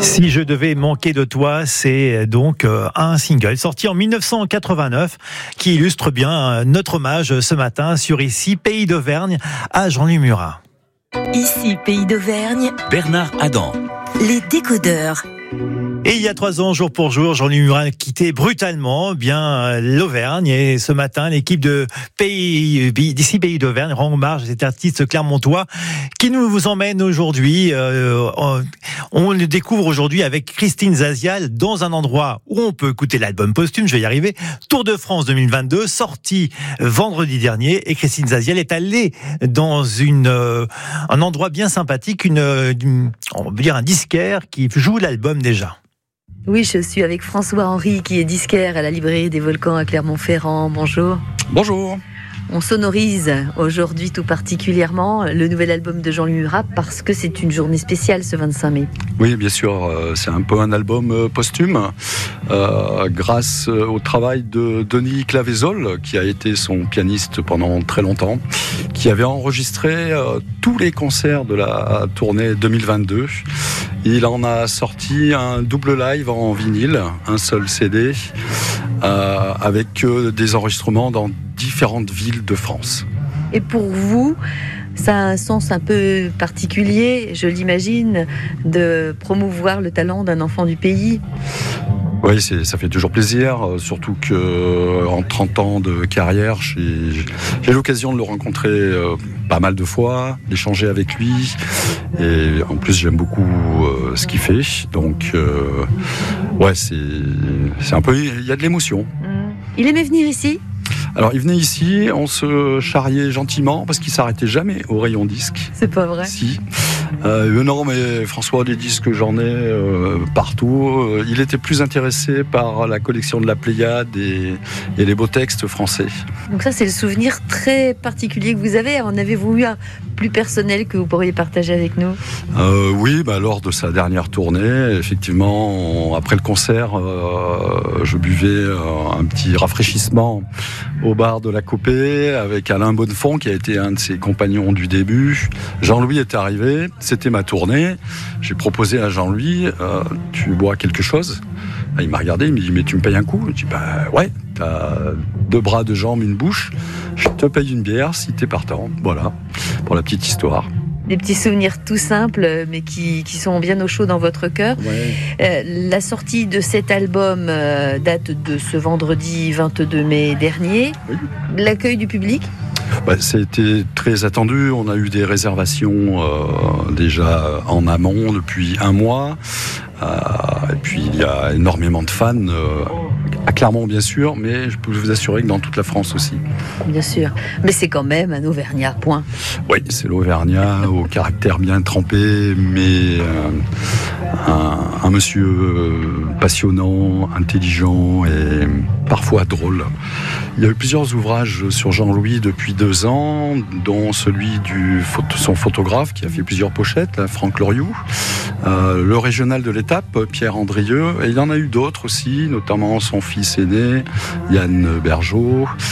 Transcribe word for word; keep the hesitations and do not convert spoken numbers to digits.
Si je devais manquer de toi, c'est donc un single sorti en mille neuf cent quatre-vingt-neuf qui illustre bien notre hommage ce matin sur Ici Pays d'Auvergne à Jean-Louis Murat. Ici Pays d'Auvergne, Bernard Adam. Les décodeurs. Et il y a trois ans, jour pour jour, Jean-Louis Murat quittait brutalement bien l'Auvergne. Et ce matin, l'équipe de pays, d'ici Pays d'Auvergne rend hommage à cet artiste clermontois qui nous vous emmène aujourd'hui. Euh, on le découvre aujourd'hui avec Christine Zazial dans un endroit où on peut écouter l'album posthume. Je vais y arriver. Tour de France deux mille vingt-deux, sorti vendredi dernier. Et Christine Zazial est allée dans une, euh, un endroit bien sympathique, une, une, on peut dire un disquaire qui joue l'album déjà. Oui, je suis avec François Henry qui est disquaire à la librairie des Volcans à Clermont-Ferrand. Bonjour. Bonjour. On sonorise aujourd'hui tout particulièrement le nouvel album de Jean-Louis Murat parce que c'est une journée spéciale ce vingt-cinq mai. Oui, bien sûr, c'est un peu un album posthume euh, grâce au travail de Denis Clavaizolle qui a été son pianiste pendant très longtemps, qui avait enregistré euh, tous les concerts de la tournée deux mille vingt-deux. Il en a sorti un double live en vinyle, un seul C D, euh, avec euh, des enregistrements dans différentes villes de France. Et pour vous, ça a un sens un peu particulier, je l'imagine, de promouvoir le talent d'un enfant du pays. Oui, c'est, ça fait toujours plaisir, surtout qu'en trente ans de carrière, j'ai, j'ai l'occasion de le rencontrer euh, pas mal de fois, d'échanger avec lui, et en plus j'aime beaucoup euh, ce qu'il fait, donc euh, ouais, c'est, c'est un peu, il y a de l'émotion. Il aimait venir ici ? Alors il venait ici, on se charriait gentiment parce qu'il s'arrêtait jamais au rayon disque. C'est pas vrai ? Si. Euh, non mais François, les disques j'en ai euh, partout. Euh, il était plus intéressé par la collection de la Pléiade et, et les beaux textes français. Donc ça c'est le souvenir très particulier que vous avez. En avez-vous eu un plus personnel que vous pourriez partager avec nous ? euh, Oui, bah, lors de sa dernière tournée, effectivement, on, après le concert, euh, je buvais euh, un petit rafraîchissement au bar de la Copée avec Alain Bonnefond qui a été un de ses compagnons du début. Jean-Louis est arrivé, c'était ma tournée. J'ai proposé à Jean-Louis, euh, tu bois quelque chose ? Il m'a regardé, il m'a dit mais tu me payes un coup ? Je dis bah ouais, t'as deux bras, deux jambes, une bouche, je te paye une bière si t'es partant. Voilà, pour la petite histoire. Des petits souvenirs tout simples, mais qui, qui sont bien au chaud dans votre cœur. Ouais. Euh, la sortie de cet album euh, date de ce vendredi vingt-deux mai dernier. Oui. L'accueil du public ? Bah, ça a été très attendu. On a eu des réservations euh, déjà en amont depuis un mois. Euh, et puis il y a énormément de fans, euh, à Clermont bien sûr, mais je peux vous assurer que dans toute la France aussi. Bien sûr, mais c'est quand même un Auvergnat, point. Oui, c'est l'Auvergnat, au caractère bien trempé, mais euh, un, un monsieur euh, passionnant, intelligent et parfois drôle. Il y a eu plusieurs ouvrages sur Jean-Louis depuis deux ans, dont celui de son photographe qui a fait plusieurs pochettes, là, Franck Loriou, euh, le régional de l'étape, Pierre Andrieux, et il y en a eu d'autres aussi, notamment son fils aîné, Yann Bergeau.